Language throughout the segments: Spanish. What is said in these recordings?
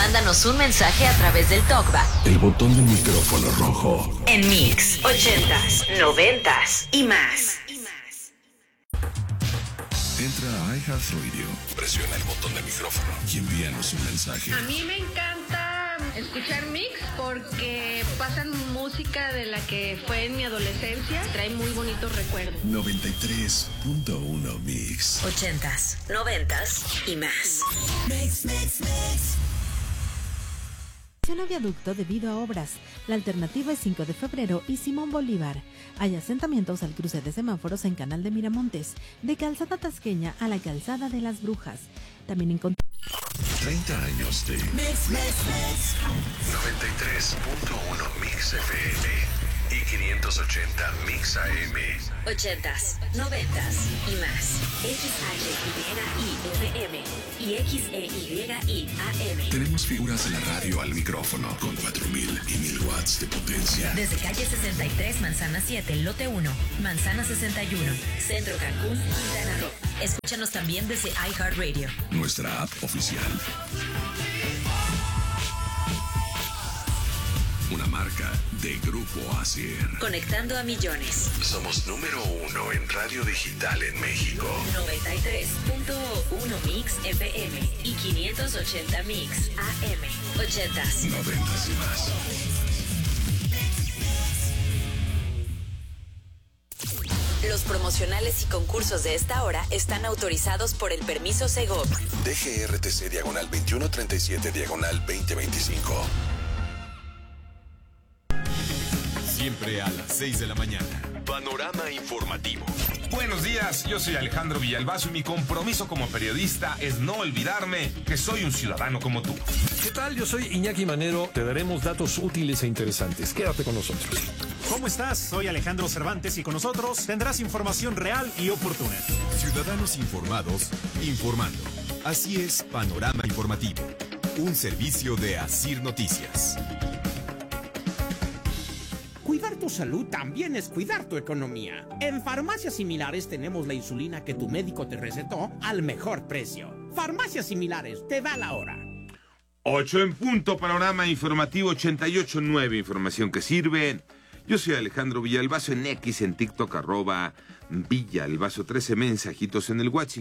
Mándanos un mensaje a través del TalkBack. El botón del micrófono rojo. En Mix 80s, 90s y más. Entra a iHeartRadio, presiona el botón de micrófono y envíanos un mensaje. A mí me encanta escuchar Mix porque pasan música de la que fue en mi adolescencia. Trae muy bonitos recuerdos. 93.1 Mix. 80s, 90s y más. Mix. Viaducto debido a obras. La alternativa es 5 de febrero y Simón Bolívar. Hay asentamientos al cruce de semáforos en Canal de Miramontes, de Calzada Tasqueña a la Calzada de las Brujas. También encontramos 30 años de Mix. 93.1 Mix FM y 580 Mix AM. 80s, 90s y más. XHYIFM y XEYIAM. Tenemos figuras de la radio al micrófono con 4,000 y 1,000 watts de potencia. Desde calle 63, Manzana 7, Lote 1, Manzana 61, Centro Cancún, Quintana Roo. Escúchanos también desde iHeartRadio. Nuestra app oficial. Una marca de Grupo Asier. Conectando a millones. Somos número 1 en radio digital en México. 93.1 Mix FM y 580 Mix AM. 80s, 90s y más. Los promocionales y concursos de esta hora están autorizados por el permiso Segov. DGRTC /2137/2025. Siempre a las 6 de la mañana. Panorama informativo. Buenos días, yo soy Alejandro Villalbazo y mi compromiso como periodista es no olvidarme que soy un ciudadano como tú. ¿Qué tal? Yo soy Iñaki Manero. Te daremos datos útiles e interesantes. Quédate con nosotros. ¿Cómo estás? Soy Alejandro Cervantes y con nosotros tendrás información real y oportuna. Ciudadanos informados, informando. Así es Panorama Informativo. Un servicio de Asir Noticias. Cuidar tu salud también es cuidar tu economía. En Farmacias Similares tenemos la insulina que tu médico te recetó al mejor precio. Farmacias Similares, te da la hora. 8 en punto, Panorama Informativo 88.9, información que sirve. Yo soy Alejandro Villalbazo en X, en TikTok, @Villalbazo, 13 mensajitos en el WhatsApp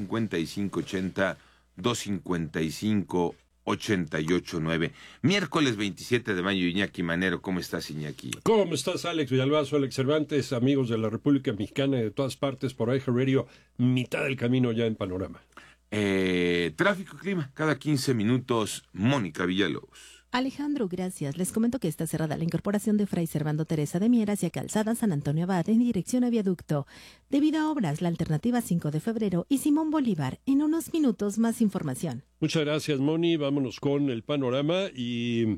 5580-255-889. Miércoles 27 de mayo, Iñaki Manero. ¿Cómo estás, Iñaki? ¿Cómo estás, Alex Villalbazo, Alex Cervantes, amigos de la República Mexicana y de todas partes por iHeartRadio, mitad del camino ya en Panorama? Tráfico y clima, cada 15 minutos, Mónica Villalobos. Alejandro, gracias. Les comento que está cerrada la incorporación de Fray Servando Teresa de Mier hacia Calzada San Antonio Abad en dirección a Viaducto. Debido a obras, la alternativa 5 de febrero y Simón Bolívar. En unos minutos, más información. Muchas gracias, Moni. Vámonos con el panorama y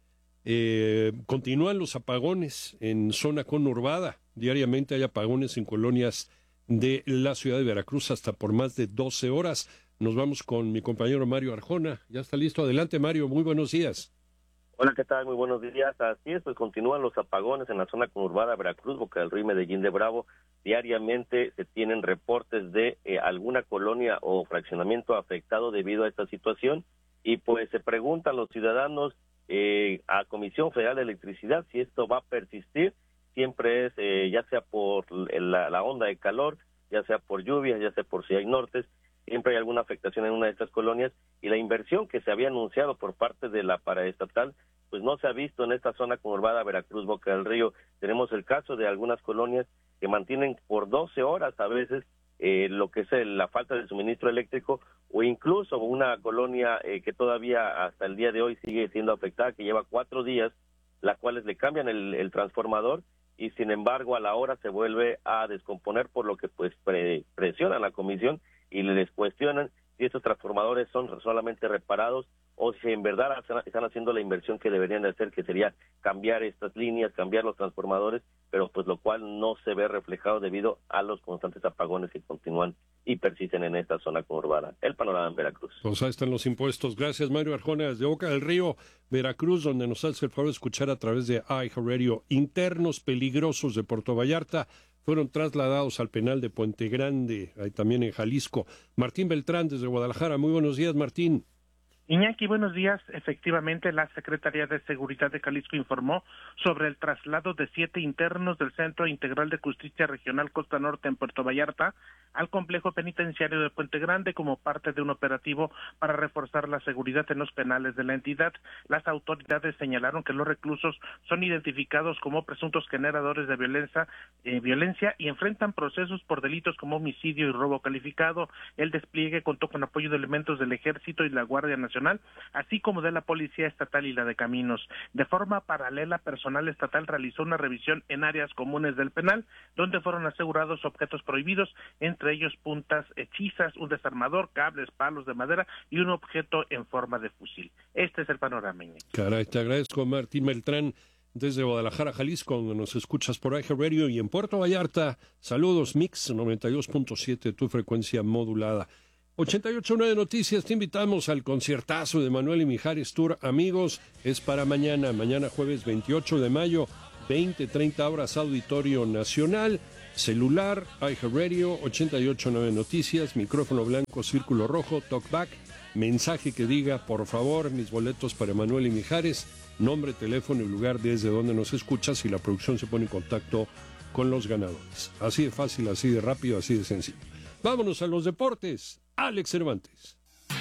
continúan los apagones en zona conurbada. Diariamente hay apagones en colonias de la ciudad de Veracruz hasta por más de 12 horas. Nos vamos con mi compañero Mario Arjona. Ya está listo. Adelante, Mario. Muy buenos días. Hola, ¿qué tal? Muy buenos días. Así es, pues continúan los apagones en la zona conurbada Veracruz, Boca del Río, Medellín de Bravo. Diariamente se tienen reportes de alguna colonia o fraccionamiento afectado debido a esta situación y pues se preguntan los ciudadanos a Comisión Federal de Electricidad si esto va a persistir. Siempre es ya sea por la onda de calor, ya sea por lluvias, ya sea por si hay nortes, siempre hay alguna afectación en una de estas colonias y la inversión que se había anunciado por parte de la paraestatal pues no se ha visto en esta zona conurbada Veracruz, Boca del Río. Tenemos el caso de algunas colonias que mantienen por 12 horas a veces lo que es la falta de suministro eléctrico o incluso una colonia que todavía hasta el día de hoy sigue siendo afectada, que lleva 4 días, las cuales le cambian el transformador y sin embargo a la hora se vuelve a descomponer, por lo que pues presionan a la comisión y les cuestionan si estos transformadores son solamente reparados o si en verdad están haciendo la inversión que deberían de hacer, que sería cambiar estas líneas, cambiar los transformadores, pero pues lo cual no se ve reflejado debido a los constantes apagones que continúan y persisten en esta zona conurbada. El panorama en Veracruz. Pues ahí están los impuestos. Gracias, Mario Arjona, desde Boca del Río, Veracruz, donde nos hace el favor de escuchar a través de iHeartRadio. Internos peligrosos de Puerto Vallarta fueron trasladados al penal de Puente Grande, ahí también en Jalisco. Martín Beltrán, desde Guadalajara. Muy buenos días, Martín. Iñaki, buenos días. Efectivamente, la Secretaría de Seguridad de Jalisco informó sobre el traslado de 7 internos del Centro Integral de Justicia Regional Costa Norte en Puerto Vallarta al complejo penitenciario de Puente Grande como parte de un operativo para reforzar la seguridad en los penales de la entidad. Las autoridades señalaron que los reclusos son identificados como presuntos generadores de violencia y enfrentan procesos por delitos como homicidio y robo calificado. El despliegue contó con apoyo de elementos del Ejército y la Guardia Nacional, así como de la Policía Estatal y la de Caminos. De forma paralela, personal estatal realizó una revisión en áreas comunes del penal, donde fueron asegurados objetos prohibidos, entre ellos puntas hechizas, un desarmador, cables, palos de madera y un objeto en forma de fusil. Este es el panorama. Caray, te agradezco, Martín Beltrán, desde Guadalajara, Jalisco, donde nos escuchas por iHeartRadio, y en Puerto Vallarta, saludos, Mix 92.7, tu frecuencia modulada. 88.9 Noticias, te invitamos al conciertazo de Manuel y Mijares Tour. Amigos, es para mañana jueves 28 de mayo, 20:30 horas, Auditorio Nacional, celular, iHeartRadio, 88.9 Noticias, micrófono blanco, círculo rojo, talkback, mensaje que diga, por favor, mis boletos para Manuel y Mijares, nombre, teléfono y lugar desde donde nos escuchas, y la producción se pone en contacto con los ganadores. Así de fácil, así de rápido, así de sencillo. Vámonos a los deportes. Alex Cervantes.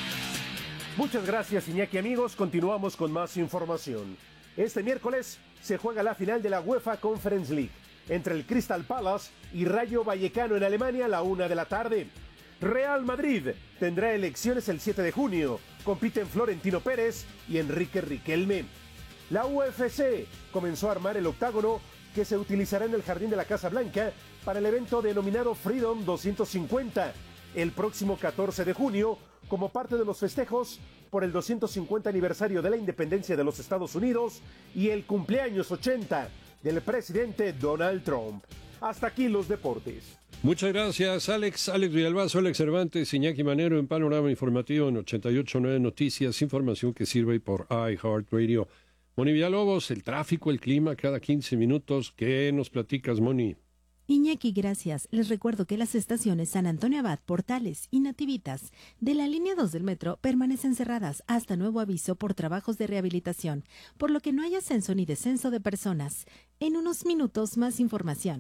Muchas gracias, Iñaki. Amigos, continuamos con más información. Este miércoles se juega la final de la UEFA Conference League entre el Crystal Palace y Rayo Vallecano en Alemania a la 1:00 p.m. Real Madrid tendrá elecciones el 7 de junio. Compiten Florentino Pérez y Enrique Riquelme. La UFC comenzó a armar el octágono que se utilizará en el jardín de la Casa Blanca para el evento denominado Freedom 250 el próximo 14 de junio, como parte de los festejos por el 250 aniversario de la independencia de los Estados Unidos y el cumpleaños 80 del presidente Donald Trump. Hasta aquí los deportes. Muchas gracias, Alex Villalbazo, Alex Cervantes, Iñaki Manero en Panorama Informativo en 88.9 Noticias, información que sirve por iHeartRadio. Moni Villalobos, el tráfico, el clima, cada 15 minutos. ¿Qué nos platicas, Moni? Iñaki, gracias. Les recuerdo que las estaciones San Antonio Abad, Portales y Nativitas de la línea 2 del metro permanecen cerradas hasta nuevo aviso por trabajos de rehabilitación, por lo que no hay ascenso ni descenso de personas. En unos minutos más información.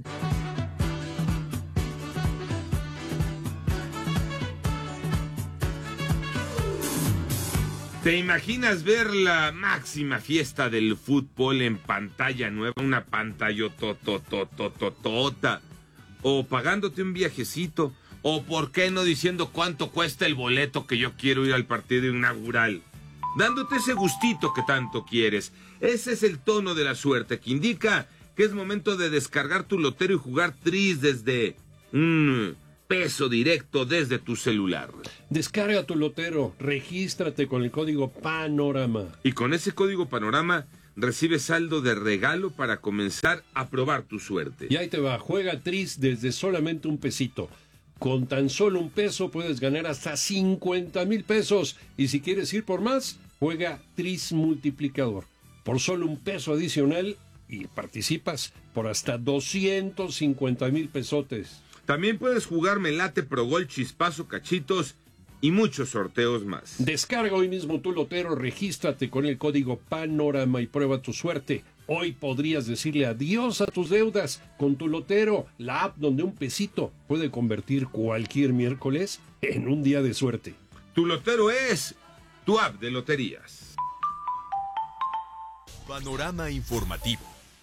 ¿Te imaginas ver la máxima fiesta del fútbol en pantalla nueva, una pantalla tototototota, o pagándote un viajecito, o por qué no diciendo cuánto cuesta el boleto que yo quiero ir al partido inaugural, dándote ese gustito que tanto quieres? Ese es el tono de la suerte que indica que es momento de descargar tu lotero y jugar Tris desde un peso directo desde tu celular. Descarga tu lotero, regístrate con el código PANORAMA. Y con ese código PANORAMA recibes saldo de regalo para comenzar a probar tu suerte. Y ahí te va, juega Tris desde solamente un pesito. Con tan solo un peso puedes ganar hasta 50,000 pesos. Y si quieres ir por más, juega Tris Multiplicador. Por solo un peso adicional y participas por hasta 250,000 pesotes. También puedes jugar Melate, Progol, Chispazo, Cachitos y muchos sorteos más. Descarga hoy mismo tu lotero, regístrate con el código PANORAMA y prueba tu suerte. Hoy podrías decirle adiós a tus deudas con tu lotero, la app donde un pesito puede convertir cualquier miércoles en un día de suerte. Tu lotero es tu app de loterías. Panorama informativo.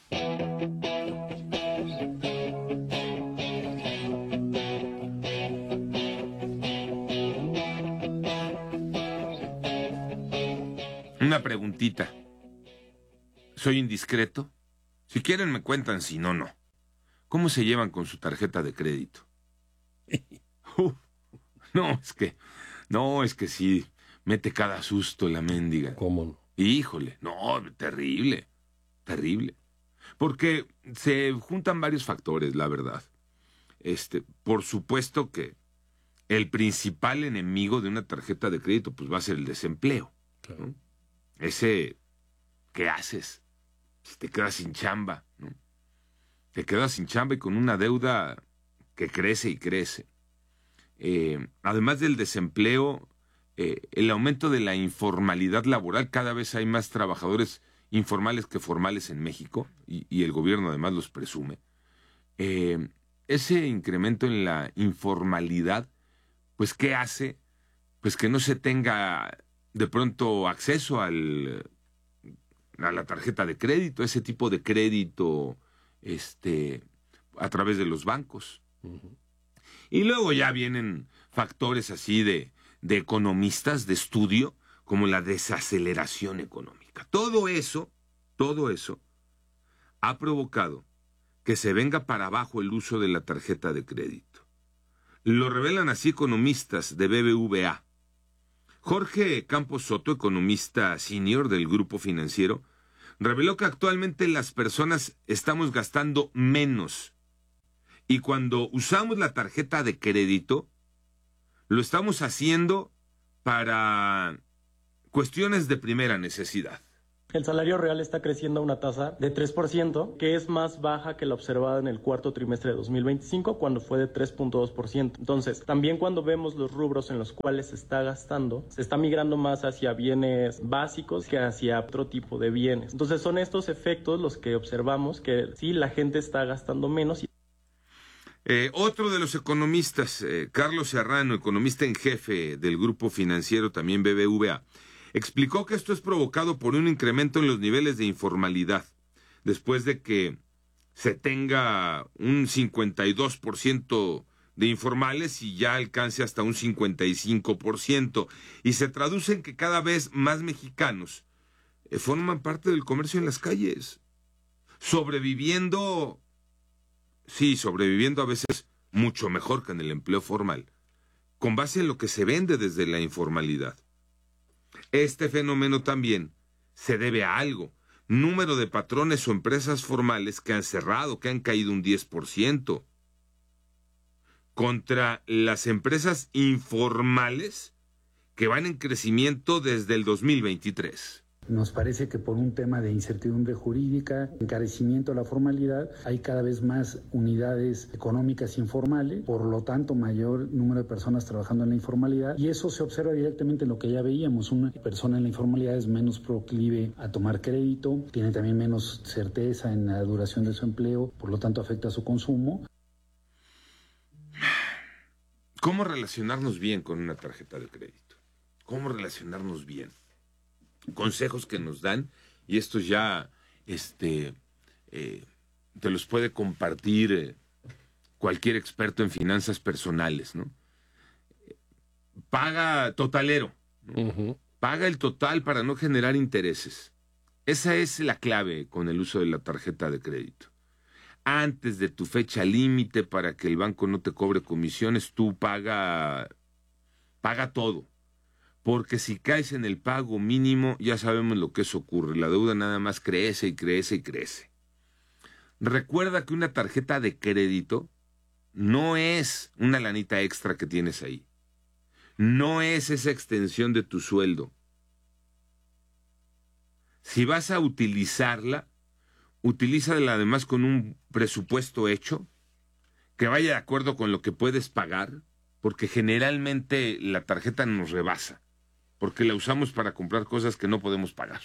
Una preguntita. ¿Soy indiscreto? Si quieren me cuentan, si no, no. ¿Cómo se llevan con su tarjeta de crédito? No, es que sí, mete cada susto la mendiga. ¿Cómo no? Híjole, no, terrible. Porque se juntan varios factores, la verdad. Por supuesto que el principal enemigo de una tarjeta de crédito pues va a ser el desempleo. Claro. ¿No? ¿Qué haces? Si te quedas sin chamba, ¿no? Te quedas sin chamba y con una deuda que crece y crece. Además del desempleo, el aumento de la informalidad laboral. Cada vez hay más trabajadores informales que formales en México, y el gobierno además los presume. Ese incremento en la informalidad, pues, ¿qué hace? Pues que no se tenga de pronto acceso a la tarjeta de crédito, ese tipo de crédito a través de los bancos. Uh-huh. Y luego ya vienen factores así de economistas de estudio, como la desaceleración económica. Todo eso ha provocado que se venga para abajo el uso de la tarjeta de crédito. Lo revelan así economistas de BBVA. Jorge Campos Soto, economista senior del grupo financiero, reveló que actualmente las personas estamos gastando menos. Y cuando usamos la tarjeta de crédito, lo estamos haciendo para cuestiones de primera necesidad. El salario real está creciendo a una tasa de 3%, que es más baja que la observada en el cuarto trimestre de 2025, cuando fue de 3.2%. Entonces, también cuando vemos los rubros en los cuales se está gastando, se está migrando más hacia bienes básicos que hacia otro tipo de bienes. Entonces, son estos efectos los que observamos, que sí, la gente está gastando menos. Otro de los economistas, Carlos Serrano, economista en jefe del grupo financiero, también BBVA, explicó que esto es provocado por un incremento en los niveles de informalidad, después de que se tenga un 52% de informales y ya alcance hasta un 55%, y se traduce en que cada vez más mexicanos forman parte del comercio en las calles, sobreviviendo a veces mucho mejor que en el empleo formal, con base en lo que se vende desde la informalidad. Este fenómeno también se debe a algo: número de patrones o empresas formales que han cerrado, que han caído un 10%, contra las empresas informales que van en crecimiento desde el 2023. Nos parece que por un tema de incertidumbre jurídica, encarecimiento de la formalidad, hay cada vez más unidades económicas informales, por lo tanto mayor número de personas trabajando en la informalidad, y eso se observa directamente en lo que ya veíamos. Una persona en la informalidad es menos proclive a tomar crédito, tiene también menos certeza en la duración de su empleo, por lo tanto afecta a su consumo. ¿Cómo relacionarnos bien con una tarjeta de crédito? ¿Cómo relacionarnos bien? Consejos que nos dan, y estos ya te los puede compartir cualquier experto en finanzas personales, ¿no? Paga totalero, ¿no? Uh-huh. Paga el total para no generar intereses. Esa es la clave con el uso de la tarjeta de crédito. Antes de tu fecha límite, para que el banco no te cobre comisiones, tú paga todo. Porque si caes en el pago mínimo, ya sabemos lo que eso ocurre. La deuda nada más crece y crece y crece. Recuerda que una tarjeta de crédito no es una lanita extra que tienes ahí. No es esa extensión de tu sueldo. Si vas a utilizarla, utilízala además con un presupuesto hecho, que vaya de acuerdo con lo que puedes pagar, porque generalmente la tarjeta nos rebasa, porque la usamos para comprar cosas que no podemos pagar.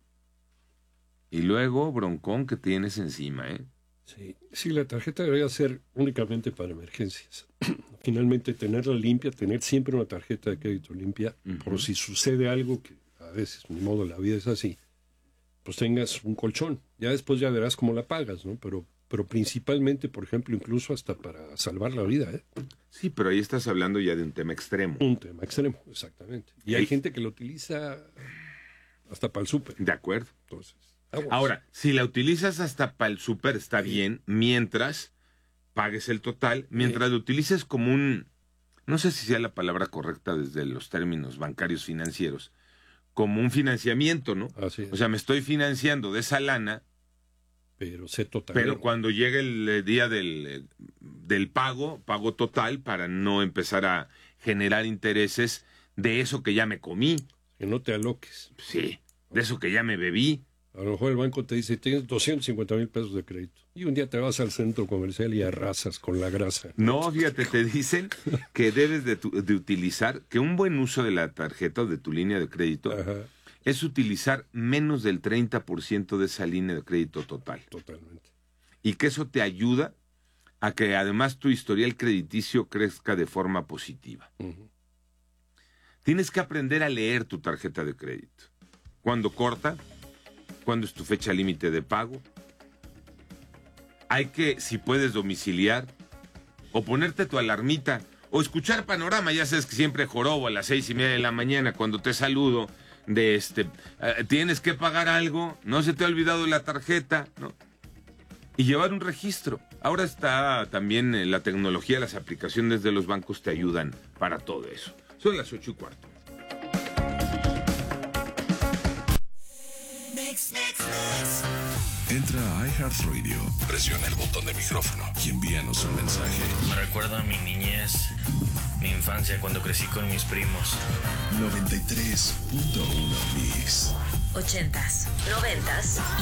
Y luego, broncón que tienes encima, ¿eh? Sí, la tarjeta debería ser únicamente para emergencias. Finalmente, tenerla limpia, tener siempre una tarjeta de crédito limpia, uh-huh, por si sucede algo, que a veces, ni modo, la vida es así, pues tengas un colchón. Ya después ya verás cómo la pagas, ¿no? Pero principalmente, por ejemplo, incluso hasta para salvar la vida, ¿eh? Sí, pero ahí estás hablando ya de un tema extremo. Un tema extremo, exactamente. Y hay gente que lo utiliza hasta para el súper. De acuerdo. Entonces, ahora, si la utilizas hasta para el súper, está bien, mientras pagues el total, mientras lo utilices como no sé si sea la palabra correcta desde los términos bancarios financieros, como un financiamiento, ¿no? Así es. O sea, me estoy financiando de esa lana, pero cuando llegue el día del pago total, para no empezar a generar intereses de eso que ya me comí. Que no te aloques. Sí, de eso que ya me bebí. A lo mejor el banco te dice, tienes 250,000 pesos de crédito. Y un día te vas al centro comercial y arrasas con la grasa. No, fíjate, te dicen que debes de utilizar, que un buen uso de la tarjeta o de tu línea de crédito es utilizar menos del 30% de esa línea de crédito total. Totalmente. Y que eso te ayuda a que además tu historial crediticio crezca de forma positiva. Tienes que aprender a leer tu tarjeta de crédito. ¿Cuándo corta? ¿Cuándo es tu fecha límite de pago? Hay que, si puedes, domiciliar o ponerte tu alarmita o escuchar Panorama. Ya sabes que siempre jorobo a las 6:30 de la mañana cuando te saludo de tienes que pagar algo, no se te ha olvidado la tarjeta, ¿no? Y llevar un registro. Ahora está también la tecnología, las aplicaciones de los bancos te ayudan para todo eso. Son las 8:15. Entra a iHeartRadio, presiona el botón de micrófono y envíanos un mensaje. Me recuerda a mi niñez, mi infancia cuando crecí con mis primos. 93.1 Mix. 80s, 90s